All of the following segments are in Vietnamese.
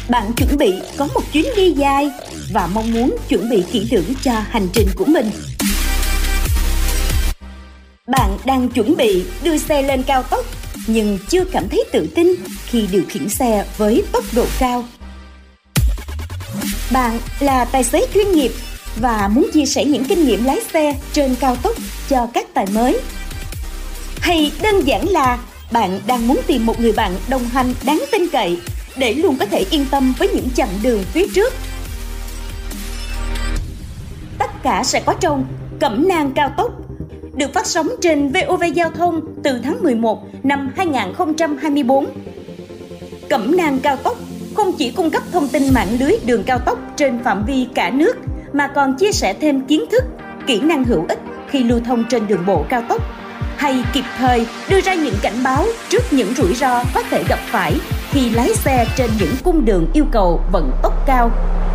Bạn chuẩn bị có một chuyến đi dài và mong muốn chuẩn bị kỹ lưỡng cho hành trình của mình. Bạn đang chuẩn bị đưa xe lên cao tốc nhưng chưa cảm thấy tự tin khi điều khiển xe với tốc độ cao. Bạn là tài xế chuyên nghiệp và muốn chia sẻ những kinh nghiệm lái xe trên cao tốc cho các tài mới. Hay đơn giản là bạn đang muốn tìm một người bạn đồng hành đáng tin cậy để luôn có thể yên tâm với những chặng đường phía trước. Tất cả sẽ có trong Cẩm nang cao tốc, được phát sóng trên VOV Giao thông từ tháng 11 năm 2024. Cẩm nang cao tốc không chỉ cung cấp thông tin mạng lưới đường cao tốc trên phạm vi cả nước, mà còn chia sẻ thêm kiến thức, kỹ năng hữu ích khi lưu thông trên đường bộ cao tốc, hay kịp thời đưa ra những cảnh báo trước những rủi ro có thể gặp phải khi lái xe trên những cung đường yêu cầu vận tốc cao.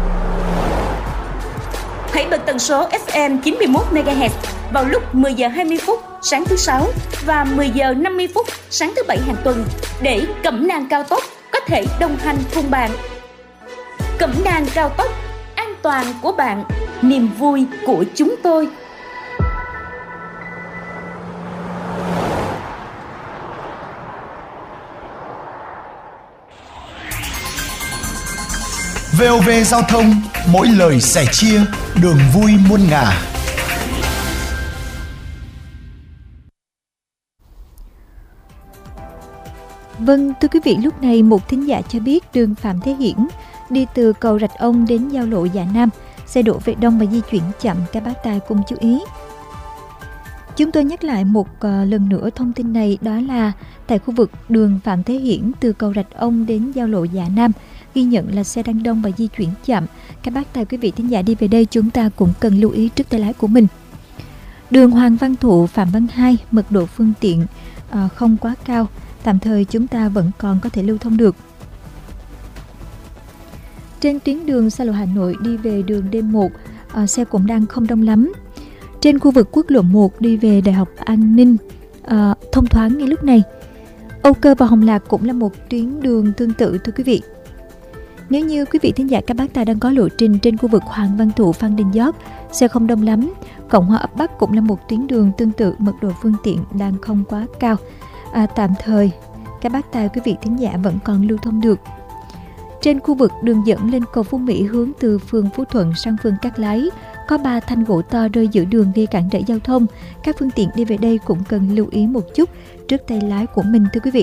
Hãy bật tần số FM 91 MHz vào lúc 10 giờ 20 phút sáng thứ Sáu và 10 giờ 50 phút sáng thứ Bảy hàng tuần để Cẩm nang cao tốc có thể đồng hành cùng bạn. Cẩm nang cao tốc, an toàn của bạn, niềm vui của chúng tôi. VOV Giao thông, mỗi lời sẻ chia, đường vui muôn ngả. Vâng, thưa quý vị, lúc này một thính giả cho biết đường Phạm Thế Hiển đi từ cầu Rạch Ông đến giao lộ Dạ Nam, xe đổ về đông và di chuyển chậm, các bác tài cùng chú ý. Chúng tôi nhắc lại một lần nữa thông tin này, đó là tại khu vực đường Phạm Thế Hiển từ cầu Rạch Ông đến giao lộ Dạ Nam, ghi nhận là xe đang đông và di chuyển chậm. Các bác tài quý vị thính giả đi về đây chúng ta cũng cần lưu ý trước tay lái của mình. Đường Hoàng Văn Thụ, Phạm Văn Hai, mật độ phương tiện không quá cao, tạm thời chúng ta vẫn còn có thể lưu thông được. Trên tuyến đường xa lộ Hà Nội đi về đường D1, xe cũng đang không đông lắm. Trên khu vực quốc lộ 1 đi về Đại học An Ninh, thông thoáng ngay lúc này. Âu Cơ và Hồng Lạc cũng là một tuyến đường tương tự, thưa quý vị. Nếu như quý vị thính giả các bác tài đang có lộ trình trên khu vực Hoàng Văn Thụ, Phan Đình Giót, xe không đông lắm. Cộng Hòa ấp Bắc cũng là một tuyến đường tương tự, mật độ phương tiện đang không quá cao. Tạm thời các bác tài quý vị thính giả vẫn còn lưu thông được. Trên khu vực đường dẫn lên cầu Phú Mỹ hướng từ phường Phú Thuận sang phường Cát Lái, có 3 thanh gỗ to rơi giữa đường gây cản trở giao thông. Các phương tiện đi về đây cũng cần lưu ý một chút trước tay lái của mình, thưa quý vị.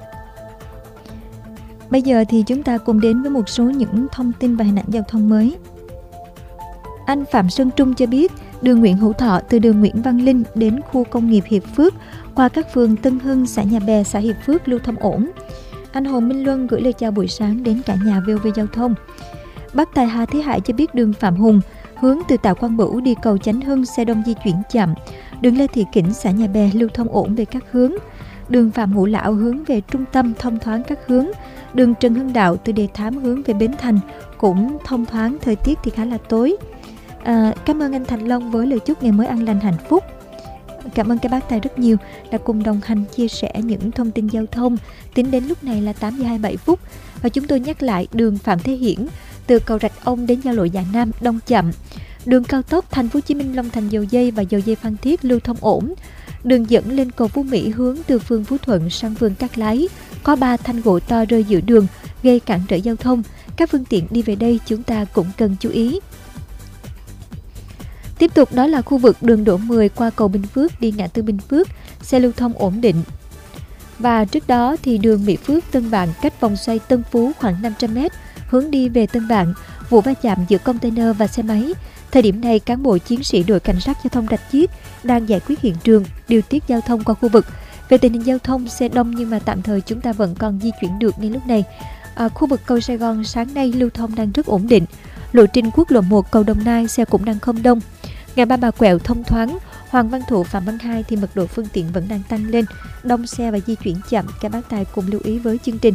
Bây giờ thì chúng ta cùng đến với một số những thông tin và hình ảnh giao thông mới. Anh Phạm Xuân Trung cho biết đường Nguyễn Hữu Thọ từ đường Nguyễn Văn Linh đến khu công nghiệp Hiệp Phước qua các phường Tân Hưng, xã Nhà Bè, xã Hiệp Phước lưu thông ổn. Anh Hồ Minh Luân gửi lời chào buổi sáng đến cả nhà VOV Giao thông. Bác Tài Hà Thế Hải cho biết đường Phạm Hùng hướng từ Tạ Quang Bửu đi cầu Chánh Hưng, xe đông di chuyển chậm. Đường Lê Thị Kỉnh, xã Nhà Bè lưu thông ổn về các hướng. Đường Phạm Ngũ Lão hướng về trung tâm thông thoáng các hướng. Đường Trần Hưng Đạo từ Đề Thám hướng về Bến Thành cũng thông thoáng, thời tiết thì khá là tối. Cảm ơn anh Thành Long với lời chúc ngày mới an lành hạnh phúc. Cảm ơn các bác tài rất nhiều đã cùng đồng hành chia sẻ những thông tin giao thông. Tính đến lúc này là 8 giờ 27 phút. Và chúng tôi nhắc lại đường Phạm Thế Hiển từ cầu Rạch Ông đến giao lộ Dạ Nam đông chậm. Đường cao tốc Thành phố Hồ Chí Minh Long Thành Dầu Dây và Dầu Dây Phan Thiết lưu thông ổn. Đường dẫn lên cầu Phú Mỹ hướng từ phường Phú Thuận sang phường Cát Lái, có 3 thanh gỗ to rơi giữa đường gây cản trở giao thông. Các phương tiện đi về đây chúng ta cũng cần chú ý. Tiếp tục đó là khu vực đường Đỗ 10 qua cầu Bình Phước đi ngã tư Bình Phước, xe lưu thông ổn định. Và trước đó thì đường Mỹ Phước Tân Vạn cách vòng xoay Tân Phú khoảng 500m hướng đi về Tân Vạn, vụ va chạm giữa container và xe máy. Thời điểm này, cán bộ chiến sĩ đội cảnh sát giao thông Rạch Chiếc đang giải quyết hiện trường, điều tiết giao thông qua khu vực. Về tình hình giao thông, xe đông nhưng mà tạm thời chúng ta vẫn còn di chuyển được ngay lúc này. Khu vực cầu Sài Gòn sáng nay lưu thông đang rất ổn định. Lộ trình quốc lộ 1 cầu Đồng Nai xe cũng đang không đông. Ngã ba Bà Quẹo thông thoáng. Hoàng Văn Thụ, Phạm Văn Hai thì mật độ phương tiện vẫn đang tăng lên, đông xe và di chuyển chậm. Các bác tài cùng lưu ý với chương trình.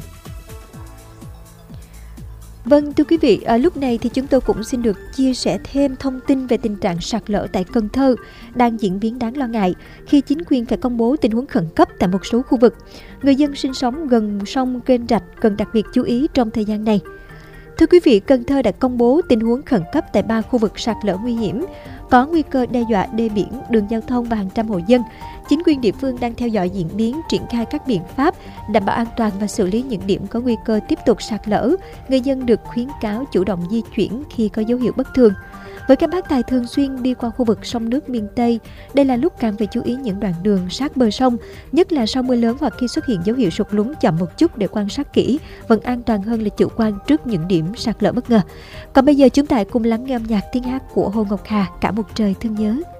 Vâng, thưa quý vị, lúc này thì chúng tôi cũng xin được chia sẻ thêm thông tin về tình trạng sạt lở tại Cần Thơ đang diễn biến đáng lo ngại khi chính quyền phải công bố tình huống khẩn cấp tại một số khu vực. Người dân sinh sống gần sông kênh rạch cần đặc biệt chú ý trong thời gian này. Thưa quý vị, Cần Thơ đã công bố tình huống khẩn cấp tại 3 khu vực sạt lở nguy hiểm, có nguy cơ đe dọa đê biển, đường giao thông và hàng trăm hộ dân. Chính quyền địa phương đang theo dõi diễn biến, triển khai các biện pháp đảm bảo an toàn và xử lý những điểm có nguy cơ tiếp tục sạt lở. Người dân được khuyến cáo chủ động di chuyển khi có dấu hiệu bất thường. Với các bác tài thường xuyên đi qua khu vực sông nước miền Tây, đây là lúc càng phải chú ý những đoạn đường sát bờ sông, nhất là sau mưa lớn hoặc khi xuất hiện dấu hiệu sụt lún chậm một chút để quan sát kỹ, vẫn an toàn hơn là chủ quan trước những điểm sạt lở bất ngờ. Còn bây giờ chúng ta cùng lắng nghe âm nhạc tiếng hát của Hồ Ngọc Hà, Cả một trời thương nhớ.